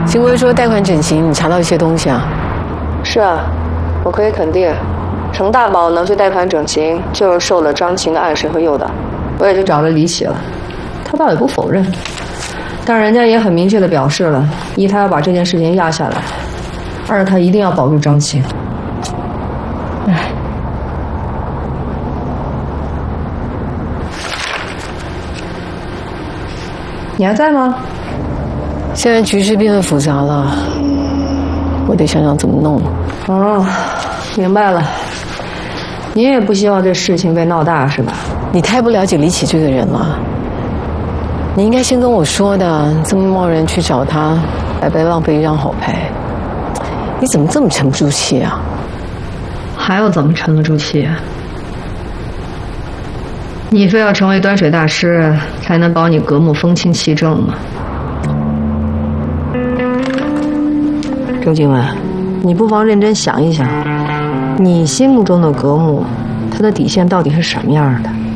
金龟说贷款整形，你查到一些东西啊？ 是啊，我可以肯定，程大宝能去贷款整形，就是受了张琴的暗示和诱导。我也就找了李启了，他倒也不否认，但人家也很明确地表示了：一，他要把这件事情压下来；二，他一定要保住张琴。唉，你还在吗？ 现在局势变得复杂了，我得想想怎么弄。 哦，明白了。你也不希望这事情被闹大是吧？ 你太不了解李启这个人了，你应该先跟我说的，这么贸然去找他，白白浪费一张好牌。你怎么这么沉不住气啊？ 还要怎么沉得住气啊？你非要成为端水大师，才能保你格木风清气正吗？周静雯，你不妨认真想一想，你心目中的格木，他的底线到底是什么样的？